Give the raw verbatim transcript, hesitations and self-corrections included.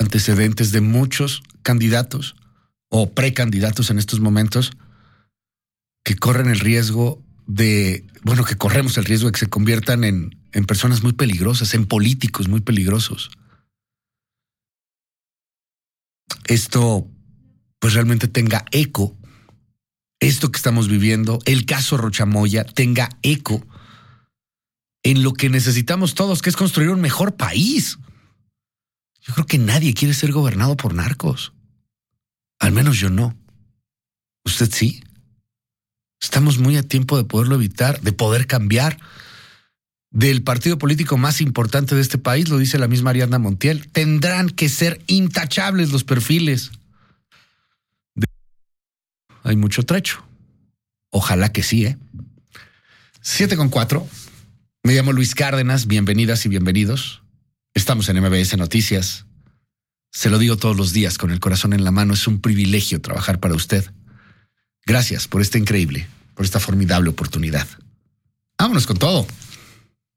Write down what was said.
antecedentes de muchos candidatos o precandidatos en estos momentos que corren el riesgo de, bueno, que corremos el riesgo de que se conviertan en, en personas muy peligrosas, en políticos muy peligrosos. Esto, pues realmente tenga eco, esto que estamos viviendo, el caso Rocha Moya, tenga eco en lo que necesitamos todos, que es construir un mejor país. Yo creo que nadie quiere ser gobernado por narcos. Al menos yo no. ¿Usted sí? Estamos muy a tiempo de poderlo evitar, de poder cambiar. Del partido político más importante de este país, lo dice la misma Ariadna Montiel, tendrán que ser intachables los perfiles. De... Hay mucho trecho. Ojalá que sí, ¿eh? Siete con cuatro. Me llamo Luis Cárdenas. Bienvenidas y bienvenidos. Estamos en M B S Noticias. Se lo digo todos los días con el corazón en la mano. Es un privilegio trabajar para usted. Gracias por esta increíble, por esta formidable oportunidad. Vámonos con todo.